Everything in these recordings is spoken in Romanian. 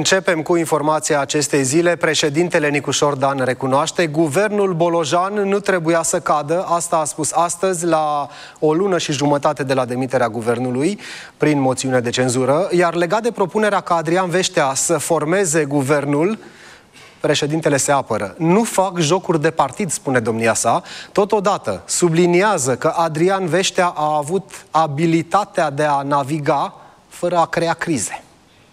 Începem cu informația acestei zile. Președintele Nicușor Dan recunoaște: guvernul Bolojan nu trebuia să cadă. Asta a spus astăzi, la o lună și jumătate de la demiterea guvernului, prin moțiune de cenzură. Iar legat de propunerea ca Adrian Veștea să formeze guvernul, președintele se apără. Nu fac jocuri de partid, spune domnia sa. Totodată subliniază că Adrian Veștea a avut abilitatea de a naviga fără a crea crize.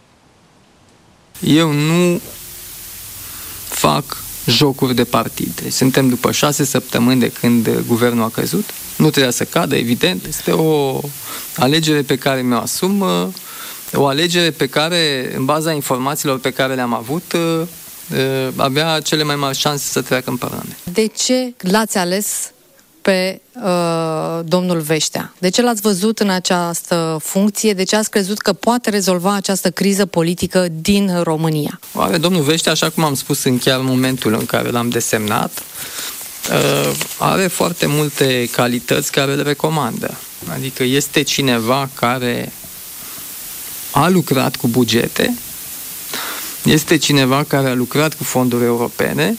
Eu nu fac jocuri de partid. Suntem după 6 săptămâni de când guvernul a căzut. Nu trebuia să cadă, evident. Este o alegere pe care mi-o asum, o alegere pe care, în baza informațiilor pe care le-am avut, avea cele mai mari șanse să treacă în Parlament. De ce l-ați ales pe domnul Veștea? De ce l-ați văzut în această funcție? De ce ați crezut că poate rezolva această criză politică din România? Oare domnul Veștea, așa cum am spus în chiar momentul în care l-am desemnat, are foarte multe calități care le recomandă. Adică este cineva care a lucrat cu bugete, este cineva care a lucrat cu fonduri europene,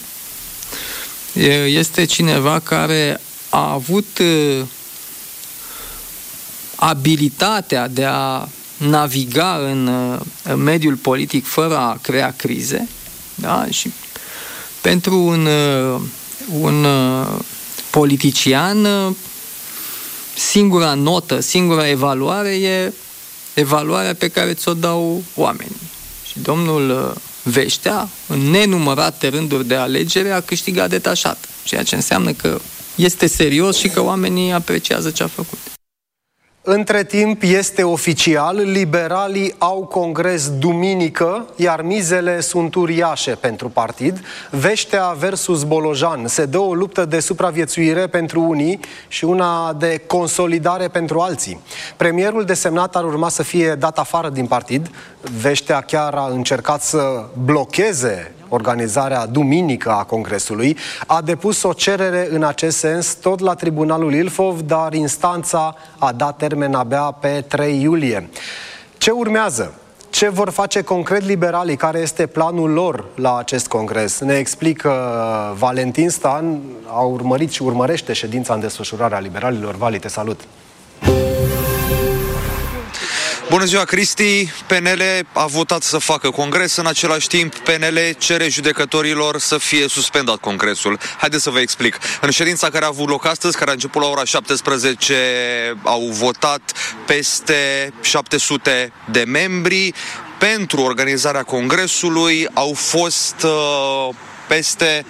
este cineva care a avut abilitatea de a naviga în mediul politic fără a crea crize, da? Și pentru un politician, singura notă, singura evaluare e evaluarea pe care ți-o dau oamenii. Și domnul Veștea, în nenumărate rânduri de alegere, a câștigat detașat, ceea ce înseamnă că este serios și că oamenii apreciază ce a făcut. Între timp, este oficial, liberalii au congres duminică, iar mizele sunt uriașe pentru partid. Veștea versus Bolojan. Se dă o luptă de supraviețuire pentru unii și una de consolidare pentru alții. Premierul desemnat ar urma să fie dat afară din partid. Veștea chiar a încercat să blocheze organizarea duminică a congresului. A depus o cerere în acest sens tot la Tribunalul Ilfov, dar instanța a dat termen abia pe 3 iulie. Ce urmează? Ce vor face concret liberalii? Care este planul lor la acest congres? Ne explică Valentin Stan. A urmărit și urmărește ședința în desfășurare a liberalilor. Vali, te salut! Bună ziua, Cristi! PNL a votat să facă congres, în același timp PNL cere judecătorilor să fie suspendat congresul. Haideți să vă explic. În ședința care a avut loc astăzi, care a început la ora 17, au votat peste 700 de membri. Pentru organizarea congresului au fost peste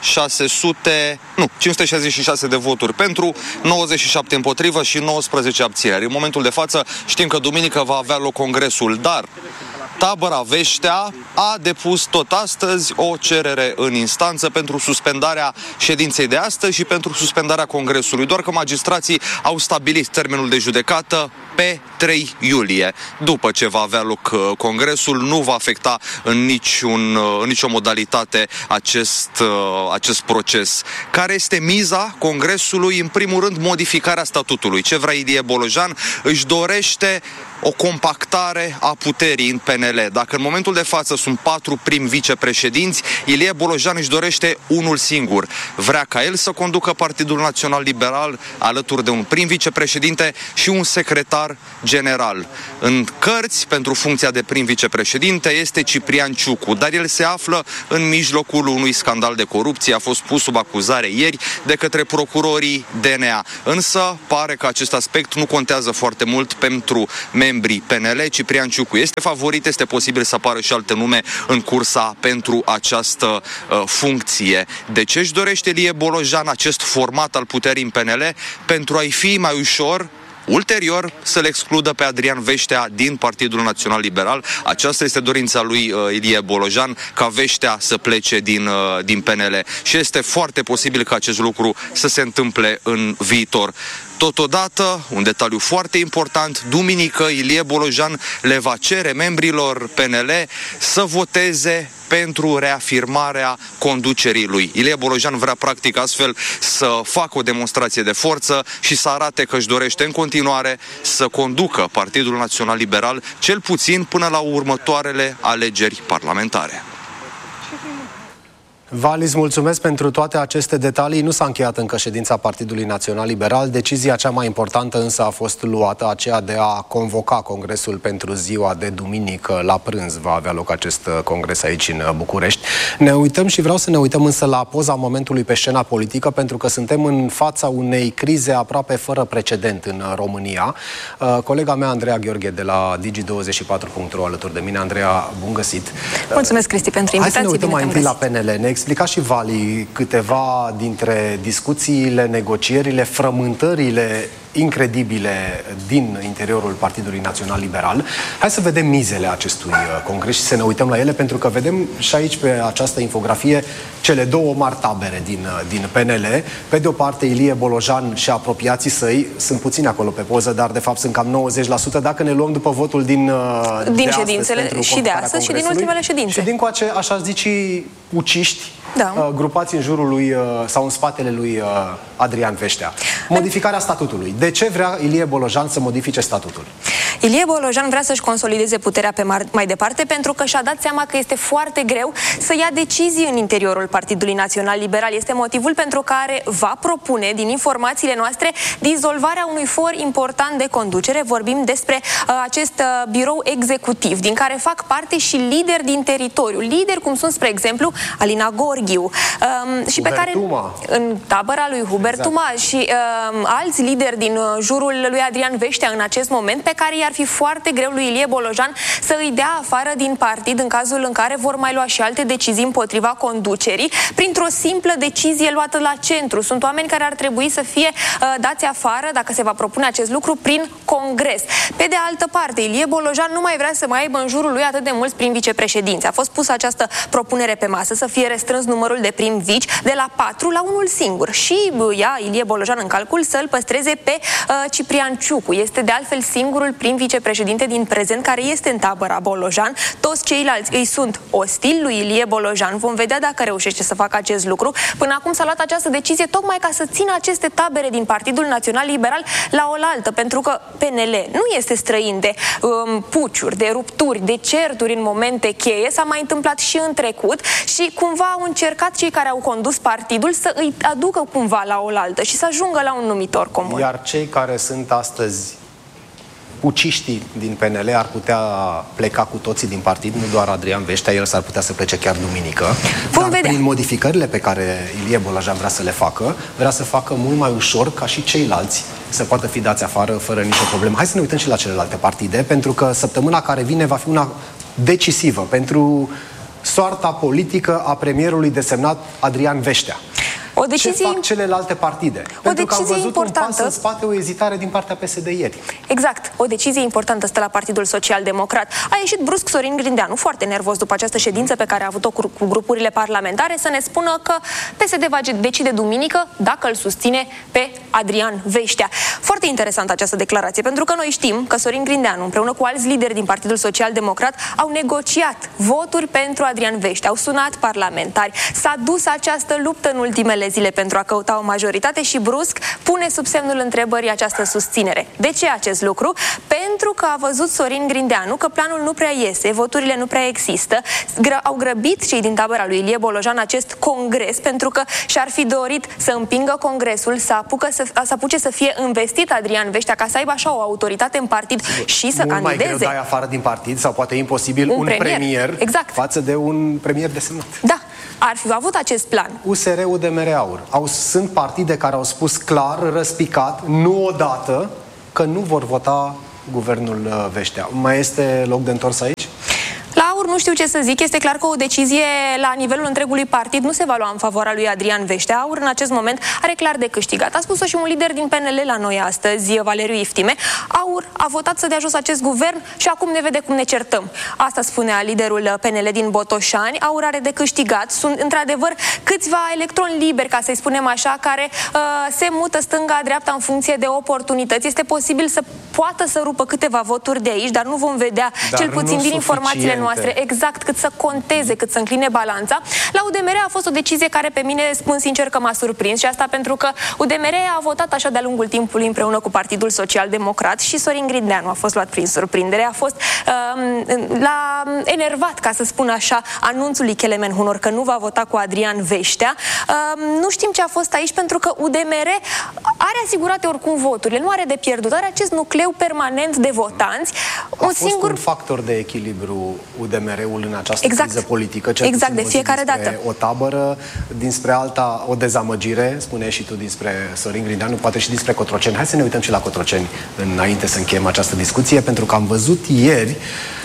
566 de voturi pentru, 97 împotrivă și 19 abțineri. În momentul de față știm că duminică va avea loc congresul, dar tabăra Veștea a depus tot astăzi o cerere în instanță pentru suspendarea ședinței de astăzi și pentru suspendarea congresului, doar că magistrații au stabilit termenul de judecată pe 3 iulie. După ce va avea loc congresul, nu va afecta în nicio modalitate acest proces. Care este miza congresului? În primul rând, modificarea statutului. Ce vrea Ilie Bolojan? Își dorește o compactare a puterii în PNL. Dacă în momentul de față sunt 4 prim vicepreședinți, Ilie Bolojan își dorește unul singur. Vrea ca el să conducă Partidul Național Liberal alături de un prim vicepreședinte și un secretar general. În cărți, pentru funcția de prim vicepreședinte, este Ciprian Ciucu, dar el se află în mijlocul unui scandal de corupție, a fost pus sub acuzare ieri de către procurorii DNA. Însă, pare că acest aspect nu contează foarte mult pentru membrii PNL. Ciprian Ciucu este favorit, este posibil să apară și alte nume în cursa pentru această funcție. De ce își dorește Ilie Bolojan acest format al puterii în PNL? Pentru a-i fi mai ușor ulterior să-l excludă pe Adrian Veștea din Partidul Național Liberal. Aceasta este dorința lui Ilie Bolojan, ca Veștea să plece din PNL. Și este foarte posibil ca acest lucru să se întâmple în viitor. Totodată, un detaliu foarte important, duminică Ilie Bolojan le va cere membrilor PNL să voteze pentru reafirmarea conducerii lui. Ilie Bolojan vrea practic astfel să facă o demonstrație de forță și să arate că își dorește în continuare să conducă Partidul Național Liberal, cel puțin până la următoarele alegeri parlamentare. Vali, îți mulțumesc pentru toate aceste detalii. Nu s-a încheiat încă ședința Partidului Național Liberal. Decizia cea mai importantă însă a fost luată, aceea de a convoca congresul pentru ziua de duminică la prânz. Va avea loc acest congres aici în București. Ne uităm și vreau să ne uităm însă la poza momentului pe scena politică, pentru că suntem în fața unei crize aproape fără precedent în România. Colega mea, Andreea Gheorghe, de la Digi24.ro, alături de mine. Andreea, bun găsit! Mulțumesc, Cristi, pentru invitație. Hai să ne uităm mai întâi la PNL. Ne explica și Vali câteva dintre discuțiile, negocierile, frământările incredibile din interiorul Partidului Național Liberal. Hai să vedem mizele acestui congres și să ne uităm la ele, pentru că vedem și aici pe această infografie cele două mari tabere din PNL. Pe de o parte, Ilie Bolojan și apropiații săi, sunt puțini acolo pe poză, dar de fapt sunt cam 90% dacă ne luăm după votul din ședințele și de astăzi și din ultimele ședințe. Și din coace, așa zici, uciști, grupați în jurul lui sau în spatele lui Adrian Veștea. Modificarea statutului. De ce vrea Ilie Bolojan să modifice statutul? Ilie Bolojan vrea să-și consolideze puterea pe mai departe, pentru că și-a dat seama că este foarte greu să ia decizii în interiorul Partidului Național Liberal. Este motivul pentru care va propune, din informațiile noastre, dizolvarea unui for important de conducere. Vorbim despre acest birou executiv, din care fac parte și lideri din teritoriu. Lideri cum sunt, spre exemplu, Alina Gorghiu și pe care în tabăra lui Hubert Tuma și alți lideri din jurul lui Adrian Veștea în acest moment, pe care i-ar fi foarte greu lui Ilie Bolojan să îi dea afară din partid în cazul în care vor mai lua și alte decizii împotriva conducerii, printr-o simplă decizie luată la centru. Sunt oameni care ar trebui să fie dați afară, dacă se va propune acest lucru, prin congres. Pe de altă parte, Ilie Bolojan nu mai vrea să mai aibă în jurul lui atât de mulți prim vicepreședinți. A fost pusă această propunere pe masă, să fie restrâns numărul de prim vici de la 4 la unul singur. Și ia Ilie Bolojan în calcul să-l păstreze pe Ciprian Ciucu. Este de altfel singurul prim vicepreședinte din prezent care este în tabăra Bolojan. Toți ceilalți îi sunt ostili lui Ilie Bolojan. Vom vedea dacă reușește să facă acest lucru. Până acum s-a luat această decizie tocmai ca să țină aceste tabere din Partidul Național Liberal la oaltă, pentru că PNL nu este străin de puciuri, de rupturi, de certuri în momente cheie. S-a mai întâmplat și în trecut și cumva au încercat cei care au condus partidul să îi aducă cumva la oaltă și să ajungă la un numitor comun. Iar cei care sunt astăzi puciștii din PNL ar putea pleca cu toții din partid, nu doar Adrian Veștea, el s-ar putea să plece chiar duminică. Dar prin modificările pe care Ilie Bolojan vrea să le facă, vrea să facă mult mai ușor ca și ceilalți să poată fi dați afară fără nicio problemă. Hai să ne uităm și la celelalte partide, pentru că săptămâna care vine va fi una decisivă pentru soarta politică a premierului desemnat Adrian Veștea. Ce fac celelalte partide? Pentru că am văzut un pas în spate, o ezitare din partea PSD ieri. Exact. O decizie importantă stă la Partidul Social-Democrat. A ieșit brusc Sorin Grindeanu, foarte nervos după această ședință pe care a avut-o cu grupurile parlamentare, să ne spună că PSD va decide duminică dacă îl susține pe Adrian Veștea. Foarte interesantă această declarație, pentru că noi știm că Sorin Grindeanu, împreună cu alți lideri din Partidul Social-Democrat, au negociat voturi pentru Adrian Veștea, au sunat parlamentari, s-a dus această luptă în ultimele zile pentru a căuta o majoritate și brusc pune sub semnul întrebării această susținere. De ce acest lucru? Pentru că a văzut Sorin Grindeanu că planul nu prea iese, voturile nu prea există, au grăbit cei din tabăra lui Ilie Bolojan acest congres, pentru că și-ar fi dorit să împingă congresul, să apuce să fie investit Adrian Veștea, ca să aibă așa o autoritate în partid și să candideze. Mult mai greu dai afară din partid, sau poate imposibil un premier față de un premier desemnat. Da. Ar fi avut acest plan. USR, UDMR, AUR. Sunt partide care au spus clar, răspicat, nu odată, că nu vor vota guvernul Veștea. Mai este loc de întors aici? La AUR nu nu știu ce să zic. Este clar că o decizie la nivelul întregului partid nu se va lua în favoarea lui Adrian Veștea. AUR în acest moment are clar de câștigat. A spus-o și un lider din PNL la noi astăzi, Valeriu Iftime. AUR a votat să dea jos acest guvern și acum ne vede cum ne certăm. Asta spunea liderul PNL din Botoșani. AUR are de câștigat. Sunt într-adevăr câțiva electroni liberi, ca să-i spunem așa, care se mută stânga-dreapta în funcție de oportunități. Este posibil să poată să rupă câteva voturi de aici, dar nu vom vedea, cel puțin din informațiile noastre, exact cât să conteze, cât să încline balanța. La UDMR a fost o decizie care pe mine, spun sincer, că m-a surprins, și asta pentru că UDMR a votat așa de-a lungul timpului împreună cu Partidul Social Democrat și Sorin Grindeanu a fost luat prin surprindere. A fost l-a enervat, ca să spun așa, anunțul lui Kelemen Hunor că nu va vota cu Adrian Veștea. Nu știm ce a fost aici, pentru că UDMR are asigurate oricum voturile, nu are de pierdut, are acest nucleu permanent de votanți. A fost un factor de echilibru UDMR-ul în această criză politică. Exact, de fiecare dată. O tabără, dinspre alta o dezamăgire, spune și tu dinspre Sorin Grindeanu, poate și dinspre Cotroceni. Hai să ne uităm și la Cotroceni înainte să încheiem această discuție, pentru că am văzut ieri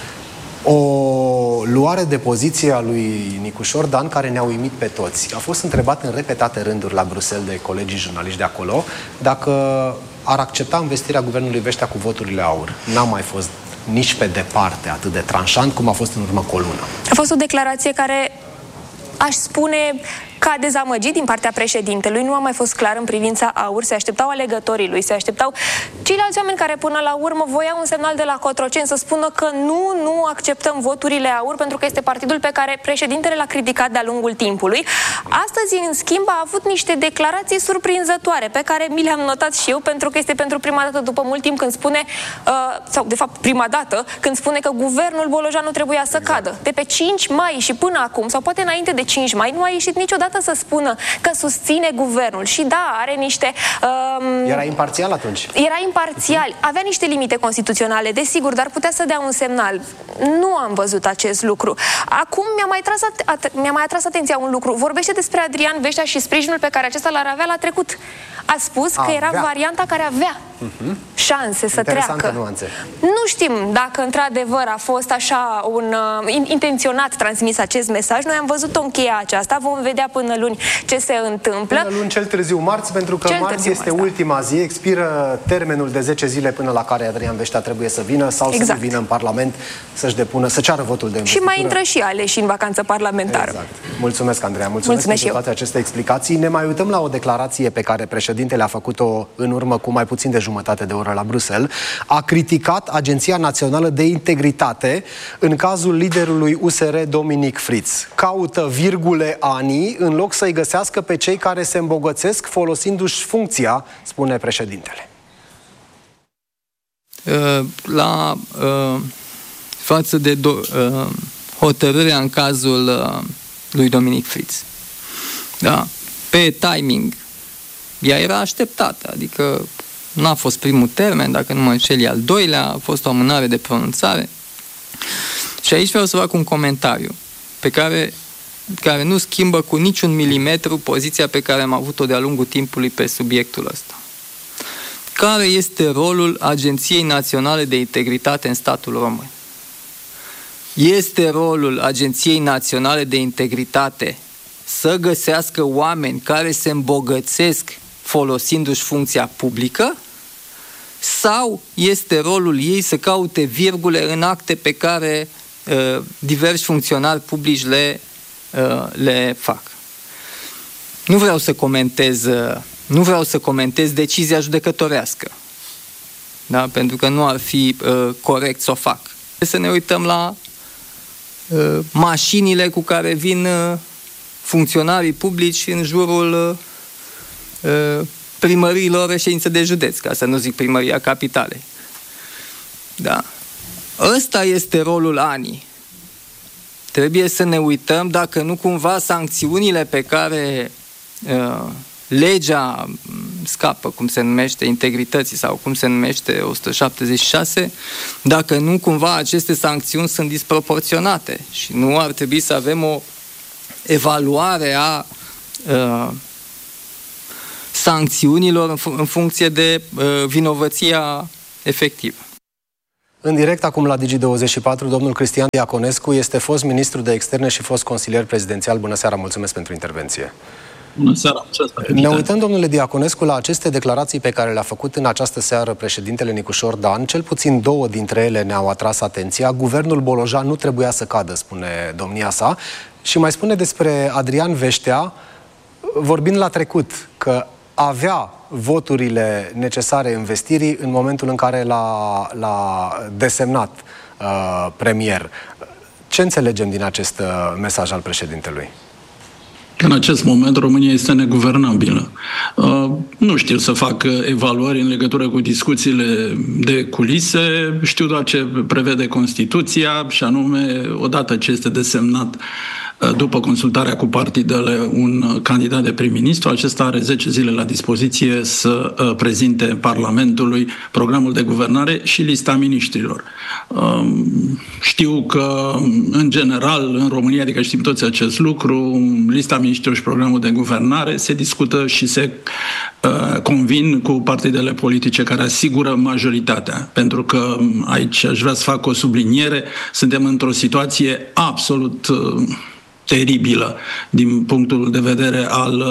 o luare de poziție a lui Nicușor Dan care ne-a uimit pe toți. A fost întrebat în repetate rânduri la Bruxelles de colegii jurnaliști de acolo dacă ar accepta învestirea guvernului Veștea cu voturile AUR. N-a mai fost nici pe departe atât de tranșant cum a fost în urmă cu o lună. A fost o declarație care, aș spune, că a dezamăgit din partea președintelui. Nu a mai fost clar în privința AUR. Se așteptau alegătorii lui, se așteptau ceilalți oameni care până la urmă voiau un semnal de la Cotroceni să spună că nu acceptăm voturile AUR, pentru că este partidul pe care președintele l-a criticat de-a lungul timpului. Astăzi, în schimb, a avut niște declarații surprinzătoare pe care mi le-am notat și eu, pentru că este pentru prima dată după mult timp când spune, sau de fapt prima dată, când spune că guvernul Bolojanu trebuia să cadă. De pe 5 mai și până acum, sau poate înainte de 5 mai, nu a ieșit niciodată să spună că susține guvernul. Și da, are niște... Era imparțial atunci? Era imparțial. Avea niște limite constituționale, desigur, dar putea să dea un semnal. Nu am văzut acest lucru. Acum mi-a mai atras atenția un lucru. Vorbește despre Adrian Veștea și sprijinul pe care acesta l-ar avea la trecut. A spus că era varianta care avea șanse să treacă. Nuanțe. Nu știm dacă într-adevăr a fost așa intenționat transmis acest mesaj. Noi am văzut-o în cheia aceasta. Vom vedea până luni ce se întâmplă. Până luni, cel târziu marți, pentru că marți este ultima zi. Expiră termenul de 10 zile până la care Adrian Veștea trebuie să vină sau să vină în Parlament să-și depună, să ceară votul de investitură. Și mai intră și aleși în vacanță parlamentară. Exact. Mulțumesc, Andreea. Mulțumesc pentru toate aceste explicații. Ne mai uităm la o declarație pe care președintele a făcut-o în urmă cu mai puțin de jumătate de oră la Bruxelles. A criticat Agenția Națională de Integritate în cazul liderului USR Dominic Fritz. Caută virgule anii în loc să-i găsească pe cei care se îmbogățesc folosindu-și funcția, spune președintele. Față de hotărârea în cazul lui Dominic Fritz. Da? Pe timing, ea era așteptată, adică n-a fost primul termen, dacă nu mă înșel, al doilea, a fost o amânare de pronunțare. Și aici vreau să fac un comentariu pe care nu schimbă cu niciun milimetru poziția pe care am avut-o de-a lungul timpului pe subiectul ăsta. Care este rolul Agenției Naționale de Integritate în statul român? Este rolul Agenției Naționale de Integritate să găsească oameni care se îmbogățesc folosindu-și funcția publică, sau este rolul ei să caute virgule în acte pe care diversi funcționari publici le fac? Nu vreau să comentez decizia judecătorească, da? Pentru că nu ar fi corect să o fac. Să ne uităm la mașinile cu care vin funcționarii publici în jurul primăriilor reședințe de județ, ca să nu zic primăria capitalei. Da. Ăsta este rolul ANI. Trebuie să ne uităm dacă nu cumva sancțiunile pe care legea scapă, cum se numește, integrității sau cum se numește 176, dacă nu cumva aceste sancțiuni sunt disproporționate și nu ar trebui să avem o evaluare a sancțiunilor în funcție de vinovăția efectivă. În direct acum la Digi24, domnul Cristian Diaconescu este fost ministru de externe și fost consilier prezidențial. Bună seara, mulțumesc pentru intervenție. Bună seara, ne uităm, domnule Diaconescu, la aceste declarații pe care le-a făcut în această seară președintele Nicușor Dan. Cel puțin 2 dintre ele ne-au atras atenția. Guvernul Bolojan nu trebuia să cadă, spune domnia sa. Și mai spune despre Adrian Veștea, vorbind la trecut, că avea voturile necesare investirii în momentul în care l-a desemnat premier. Ce înțelegem din acest mesaj al președintelui? În acest moment România este neguvernabilă. Nu știu să fac evaluări în legătură cu discuțiile de culise, știu doar ce prevede Constituția și anume, odată ce este desemnat după consultarea cu partidele un candidat de prim-ministru, acesta are 10 zile la dispoziție să prezinte Parlamentului programul de guvernare și lista miniștrilor. Știu că, în general, în România, adică știm toți acest lucru, lista miniștrilor și programul de guvernare se discută și se convin cu partidele politice care asigură majoritatea. Pentru că aici aș vrea să fac o subliniere, suntem într-o situație absolut teribilă din punctul de vedere al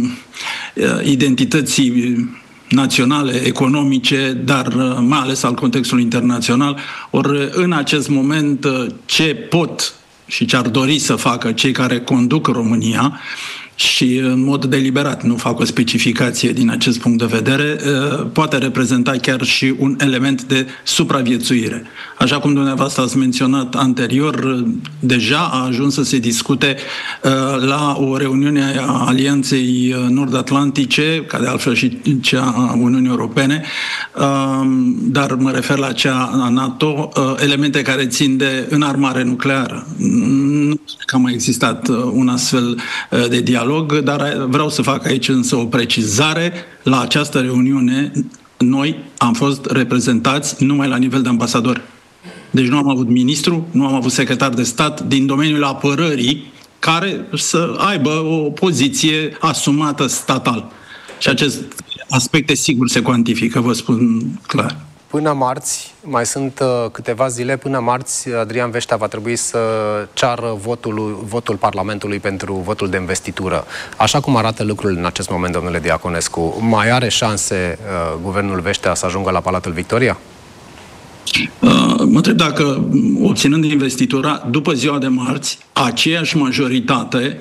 identității naționale, economice, dar mai ales al contextului internațional. Ori în acest moment ce pot și ce ar dori să facă cei care conduc România și în mod deliberat, nu fac o specificație din acest punct de vedere, poate reprezenta chiar și un element de supraviețuire. Așa cum dumneavoastră ați menționat anterior, deja a ajuns să se discute la o reuniune a Alianței Nord-Atlantice, ca de altfel și cea a Uniunii Europene, dar mă refer la cea a NATO, elemente care țin de înarmare nucleară. Nu cred că a mai existat un astfel de dialog, dar vreau să fac aici însă o precizare. La această reuniune noi am fost reprezentați numai la nivel de ambasadori. Deci nu am avut ministru, nu am avut secretar de stat din domeniul apărării care să aibă o poziție asumată statal. Și acest aspecte sigur se cuantifică, vă spun clar. Până marți, mai sunt câteva zile, până marți Adrian Veștea va trebui să ceară votul Parlamentului pentru votul de investitură. Așa cum arată lucrurile în acest moment, domnule Diaconescu, mai are șanse guvernul Veștea să ajungă la Palatul Victoria? Mă întreb dacă, obținând investitura, după ziua de marți, aceeași majoritate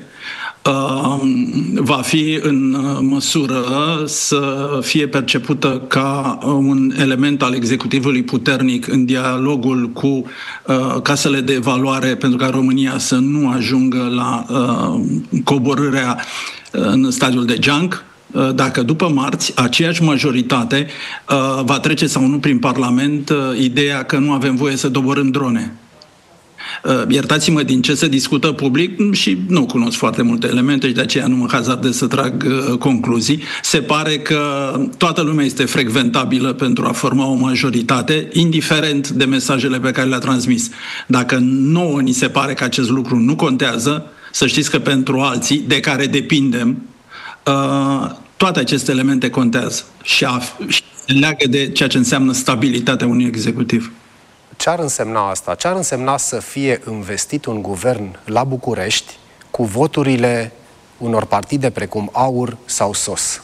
va fi în măsură să fie percepută ca un element al executivului puternic în dialogul cu casele de evaluare pentru ca România să nu ajungă la coborârea în stadiul de junk. Dacă după marți aceeași majoritate va trece sau nu prin Parlament ideea că nu avem voie să doborâm drone. Iertați-mă, din ce se discută public și nu cunosc foarte multe elemente și de aceea nu mă hazardez să trag concluzii. Se pare că toată lumea este frecventabilă pentru a forma o majoritate, indiferent de mesajele pe care le-a transmis. Dacă nouă ni se pare că acest lucru nu contează, să știți că pentru alții, de care depindem, toate aceste elemente contează și leagă de ceea ce înseamnă stabilitatea unui executiv. Ce ar însemna asta? Ce ar însemna să fie investit un guvern la București cu voturile unor partide precum AUR sau SOS?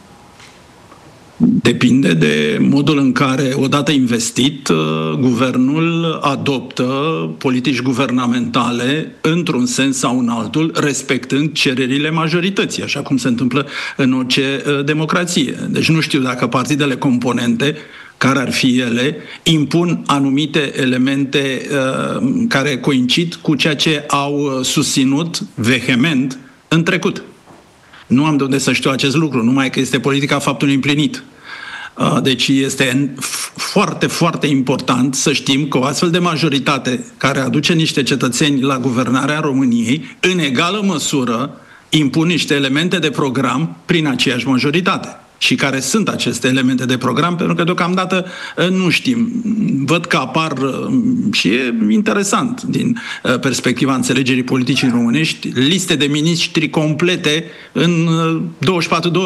Depinde de modul în care, odată investit, guvernul adoptă politici guvernamentale într-un sens sau în altul, respectând cererile majorității, așa cum se întâmplă în orice democrație. Deci nu știu dacă partidele componente, care ar fi ele, impun anumite elemente care coincid cu ceea ce au susținut vehement în trecut. Nu am de unde să știu acest lucru, numai că este politica faptului împlinit. Deci este foarte, foarte important să știm că o astfel de majoritate care aduce niște cetățeni la guvernarea României, în egală măsură, impun niște elemente de program prin aceeași majoritate. Și care sunt aceste elemente de program, pentru că deocamdată nu știm. Văd că apar, și e interesant din perspectiva înțelegerii politicii românești, liste de miniștri complete în 24 de ore.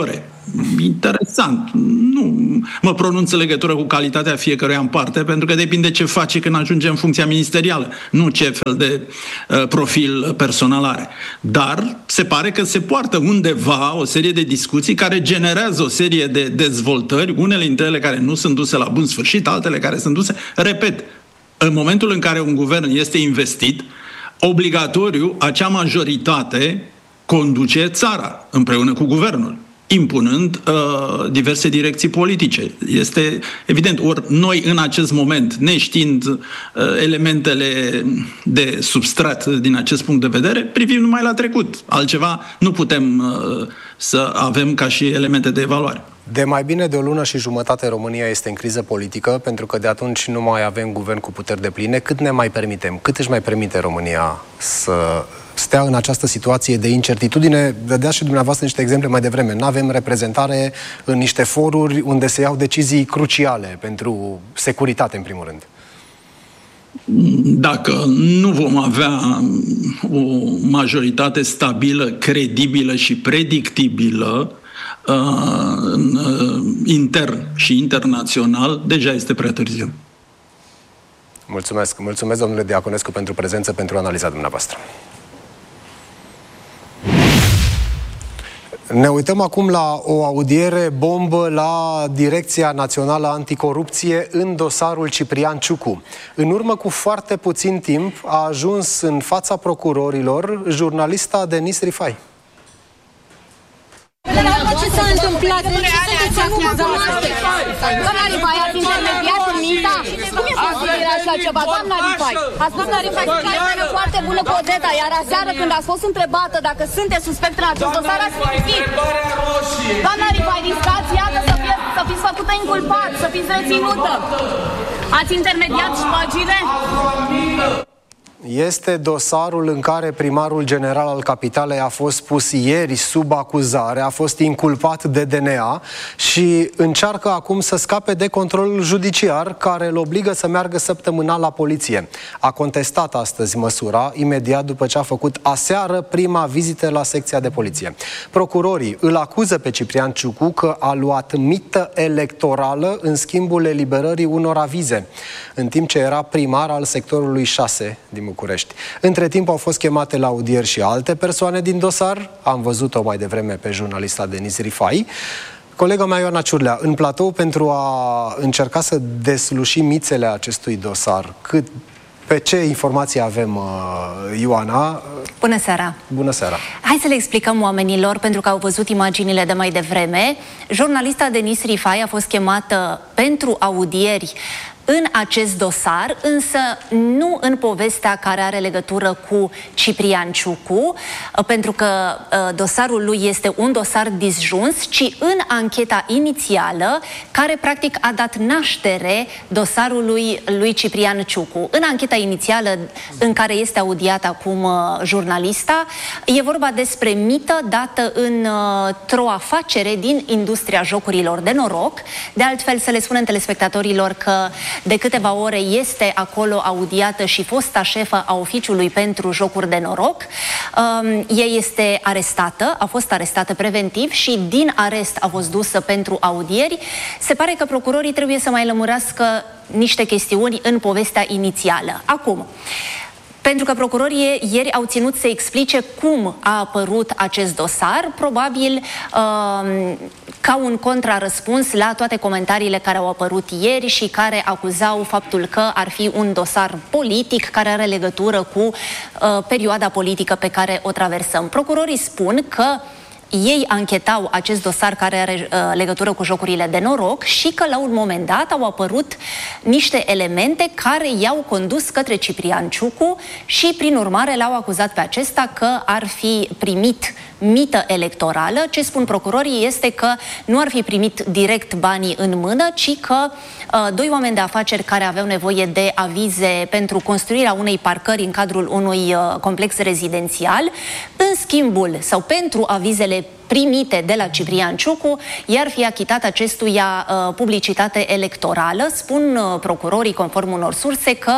Interesant. Nu mă pronunț în legătură cu calitatea fiecăruia în parte, pentru că depinde ce face când ajunge în funcția ministerială, nu ce fel de profil personal are. Dar se pare că se poartă undeva o serie de discuții care generează o serie de dezvoltări, unele dintre ele care nu sunt duse la bun sfârșit, altele care sunt duse. Repet, în momentul în care un guvern este investit, obligatoriu, acea majoritate conduce țara împreună cu guvernul, impunând diverse direcții politice. Este evident. Ori noi în acest moment, neștiind elementele de substrat din acest punct de vedere, privim numai la trecut. Altceva nu putem să avem ca și elemente de evaluare. De mai bine de o lună și jumătate România este în criză politică, pentru că de atunci nu mai avem guvern cu puteri depline. Cât ne mai permitem? Cât își mai permite România să stea în această situație de incertitudine? Vedeați și dumneavoastră niște exemple mai devreme. Nu avem reprezentare în niște foruri unde se iau decizii cruciale pentru securitate, în primul rând. Dacă nu vom avea o majoritate stabilă, credibilă și predictibilă, intern și internațional, deja este prea târziu. Mulțumesc. Mulțumesc, domnule Diaconescu, pentru prezență, pentru analiza dumneavoastră. Ne uităm acum la o audiere bombă la Direcția Națională Anticorupție în dosarul Ciprian Ciucu. În urmă cu foarte puțin timp a ajuns în fața procurorilor jurnalista Denise Rifai. Ce s-a întâmplat? De ce sunteți acuzați? Doamna Rifai, ați intermediat în minta? Cum e posibil așa ceva? Doamna Rifai, doamna Rifai, sunteți foarte bună cu Odeta, iar aseară când ați fost întrebată dacă sunteți suspect în acest dosar, ați mințit. Doamna Rifai, riscați, iată, să fiți făcută inculpat, să fiți reținută. Ați intermediat șpagile? Este dosarul în care primarul general al capitalei a fost pus ieri sub acuzare, a fost inculpat de DNA și încearcă acum să scape de controlul judiciar, care îl obligă să meargă săptămânal la poliție. A contestat astăzi măsura, imediat după ce a făcut aseară prima vizită la secția de poliție. Procurorii îl acuză pe Ciprian Ciucu că a luat mită electorală în schimbul eliberării unor avize, în timp ce era primar al sectorului 6 din București. Între timp au fost chemate la audieri și alte persoane din dosar. Am văzut-o mai devreme pe jurnalista Denise Rifai. Colega mea Ioana Ciurlea, în platou pentru a încerca să desluși mițele acestui dosar. Pe ce informații avem, Ioana? Bună seara! Bună seara! Hai să le explicăm oamenilor, pentru că au văzut imaginile de mai devreme. Jurnalista Denise Rifai a fost chemată pentru audieri în acest dosar, însă nu în povestea care are legătură cu Ciprian Ciucu, pentru că dosarul lui este un dosar disjuns, ci în ancheta inițială care practic a dat naștere dosarului lui Ciprian Ciucu. În ancheta inițială în care este audiat acum jurnalista, e vorba despre mită dată într-o afacere din industria jocurilor de noroc. De altfel, să le spunem telespectatorilor că de câteva ore este acolo audiată și fosta șefă a oficiului pentru jocuri de noroc. Ea este arestată, a fost arestată preventiv și din arest a fost dusă pentru audieri. Se pare că procurorii trebuie să mai lămurească niște chestiuni în povestea inițială. Acum, pentru că procurorii ieri au ținut să explice cum a apărut acest dosar, probabil ca un contrarăspuns la toate comentariile care au apărut ieri și care acuzau faptul că ar fi un dosar politic care are legătură cu perioada politică pe care o traversăm. Procurorii spun că ei anchetau acest dosar care are legătură cu jocurile de noroc și că la un moment dat au apărut niște elemente care i-au condus către Ciprian Ciucu și prin urmare l-au acuzat pe acesta că ar fi primit mită electorală. Ce spun procurorii este că nu ar fi primit direct banii în mână, ci că doi oameni de afaceri care aveau nevoie de avize pentru construirea unei parcări în cadrul unui complex rezidențial, în schimbul sau pentru avizele primite de la Ciprian Ciucu, i-ar fi achitat acestuia publicitate electorală. Spun procurorii, conform unor surse, că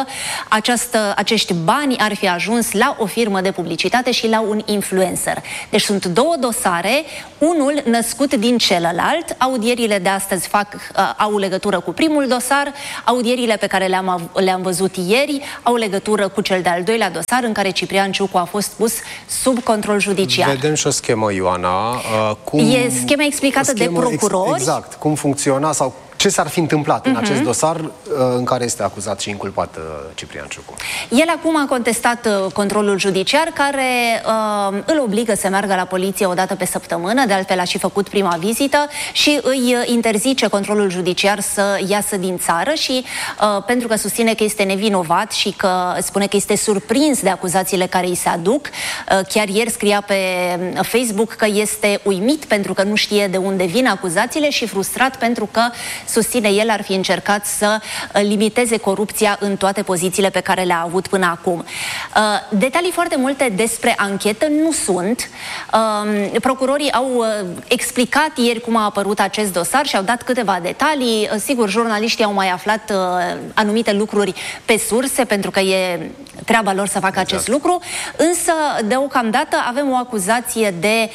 acești bani ar fi ajuns la o firmă de publicitate și la un influencer. Deci sunt două dosare, unul născut din celălalt. Audierile de astăzi au legătură cu primul dosar, audierile pe care le-am văzut ieri au legătură cu cel de-al doilea dosar, în care Ciprian Ciucu a fost pus sub control judiciar. Vedem și o schemă, Ioana. E schema explicată de procurori. Exact. Cum funcționa sau ce s-ar fi întâmplat în acest dosar în care este acuzat și inculpat Ciprian Ciucu? El acum a contestat controlul judiciar, care îl obligă să meargă la poliție o dată pe săptămână, de altfel a și făcut prima vizită, și îi interzice controlul judiciar să iasă din țară și pentru că susține că este nevinovat și că spune că este surprins de acuzațiile care îi se aduc. Chiar ieri scria pe Facebook că este uimit pentru că nu știe de unde vin acuzațiile și frustrat pentru că susține el ar fi încercat să limiteze corupția în toate pozițiile pe care le-a avut până acum. Detalii foarte multe despre anchetă nu sunt. Procurorii au explicat ieri cum a apărut acest dosar și au dat câteva detalii. Sigur, jurnaliștii au mai aflat anumite lucruri pe surse, pentru că e treaba lor să facă acest lucru, însă deocamdată avem o acuzație de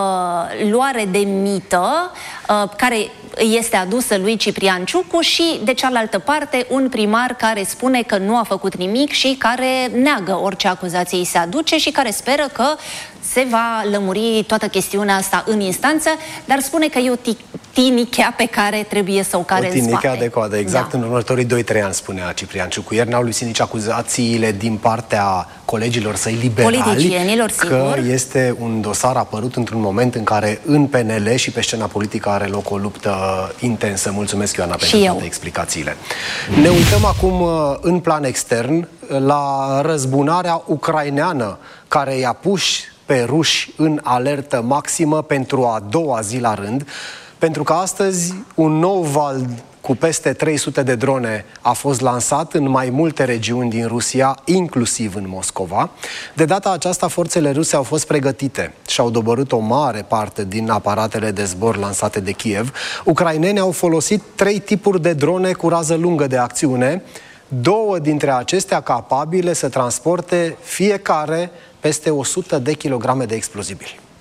luare de mită care este adusă lui Ciprian Ciucu și, de cealaltă parte, un primar care spune că nu a făcut nimic și care neagă orice acuzație îi se aduce și care speră că se va lămuri toată chestiunea asta în instanță, dar spune că e o tinichea pe care trebuie să o care în spate. O tinichea de coadă, exact. Da. În următorii 2-3 ani, spunea Ciprian Ciucu. Ieri n-au lipsit nici acuzațiile din partea colegilor săi liberali că este un dosar apărut într-un moment în care în PNL și pe scena politică are loc o luptă intensă. Mulțumesc, Ioana, pentru toate explicațiile. Ne uităm acum în plan extern la răzbunarea ucraineană care i-a pus pe ruși în alertă maximă pentru a doua zi la rând, pentru că astăzi un nou val cu peste 300 de drone a fost lansat în mai multe regiuni din Rusia, inclusiv în Moscova. De data aceasta, forțele ruse au fost pregătite și au doborât o mare parte din aparatele de zbor lansate de Kiev. Ucrainenii au folosit 3 tipuri de drone cu rază lungă de acțiune, 2 dintre acestea capabile să transporte fiecare peste 100 de kilograme de explozibili.